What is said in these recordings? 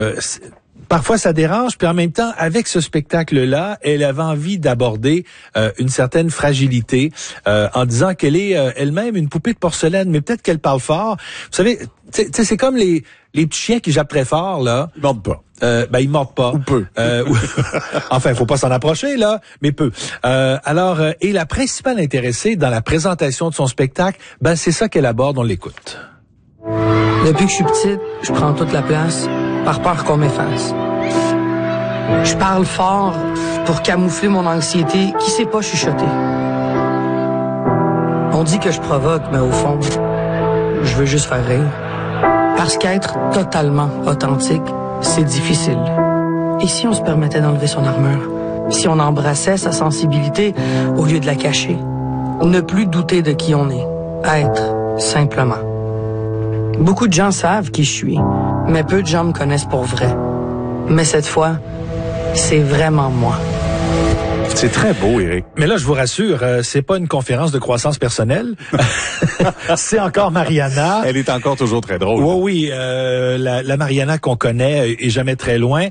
Parfois, ça dérange, puis en même temps, avec ce spectacle-là, elle avait envie d'aborder une certaine fragilité en disant qu'elle est elle-même une poupée de porcelaine, mais peut-être qu'elle parle fort. Vous savez, c'est comme les petits chiens qui jappent très fort, là. Ils mordent pas. Ils mordent pas. Ou peu. Enfin, faut pas s'en approcher, là, mais peu. Et la principale intéressée dans la présentation de son spectacle, c'est ça qu'elle aborde, on l'écoute. Depuis que je suis petite, je prends toute la place par peur qu'on m'efface. Je parle fort pour camoufler mon anxiété qui sait pas chuchoter. On dit que je provoque, mais au fond, je veux juste faire rire. Parce qu'être totalement authentique, c'est difficile. Et si on se permettait d'enlever son armure? Si on embrassait sa sensibilité au lieu de la cacher? Ne plus douter de qui on est. Être, simplement. Beaucoup de gens savent qui je suis, mais peu de gens me connaissent pour vrai. Mais cette fois, c'est vraiment moi. C'est très beau, Éric. Mais là, je vous rassure, c'est pas une conférence de croissance personnelle. C'est encore Mariana. Elle est encore toujours très drôle. Oui, la Mariana qu'on connaît est jamais très loin.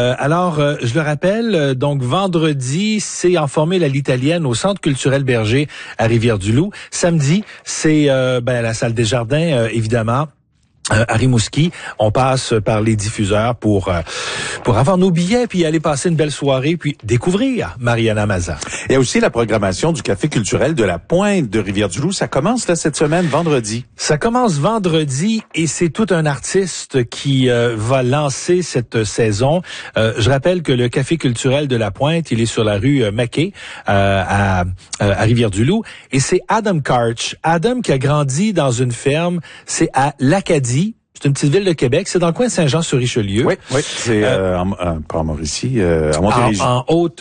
Je le rappelle, donc vendredi, c'est en formule à l'italienne au Centre culturel Berger à Rivière-du-Loup. Samedi, c'est à la salle des Jardins, évidemment. À Rimouski, on passe par les diffuseurs pour avoir nos billets, puis aller passer une belle soirée, puis découvrir Mariana Mazza. Il y a aussi la programmation du Café culturel de la Pointe de Rivière-du-Loup. Ça commence là cette semaine, vendredi. Ça commence vendredi et c'est tout un artiste qui va lancer cette saison. Je rappelle que le Café culturel de la Pointe, il est sur la rue Mackay à Rivière-du-Loup, et c'est Adam Karch. Adam qui a grandi dans une ferme, c'est à l'Acadie. C'est une petite ville de Québec. C'est dans le coin de Saint-Jean-sur-Richelieu. Oui, c'est pas en Mauricie, à Montérégie. En haute,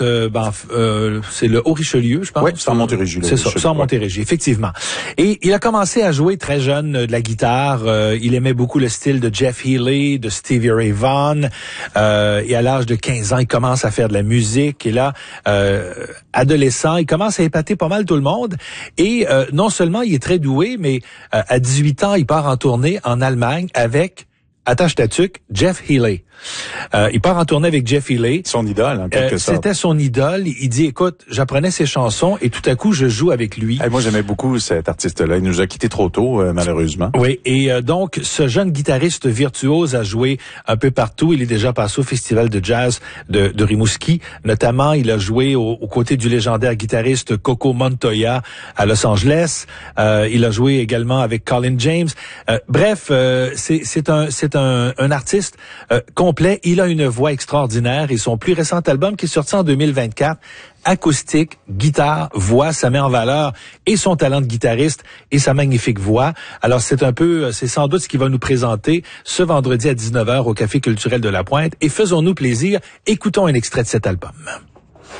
c'est le Haut-Richelieu, je pense. Oui, c'est en Montérégie. C'est ça, c'est en Montérégie, effectivement. Et il a commencé à jouer très jeune de la guitare. Il aimait beaucoup le style de Jeff Healey, de Stevie Ray Vaughan. Et à l'âge de 15 ans, il commence à faire de la musique. Et là, adolescent, il commence à épater pas mal tout le monde. Et non seulement il est très doué, mais à 18 ans, il part en tournée en Allemagne avec, attache ta tuque, Jeff Healey. Il part en tournée avec Jeff Healey. Son idole, en quelque sorte. C'était son idole. Il dit, écoute, j'apprenais ses chansons et tout à coup, je joue avec lui. Moi, j'aimais beaucoup cet artiste-là. Il nous a quittés trop tôt, malheureusement. Oui, et donc, ce jeune guitariste virtuose a joué un peu partout. Il est déjà passé au Festival de jazz de Rimouski. Notamment, il a joué aux côtés du légendaire guitariste Coco Montoya à Los Angeles. Il a joué également avec Colin James. Bref, c'est un artiste complet. Il a une voix extraordinaire et son plus récent album qui est sorti en 2024, acoustique, guitare, voix, ça met en valeur et son talent de guitariste et sa magnifique voix. Alors c'est sans doute ce qu'il va nous présenter ce vendredi à 19h au Café culturel de la Pointe. Et faisons-nous plaisir, écoutons un extrait de cet album.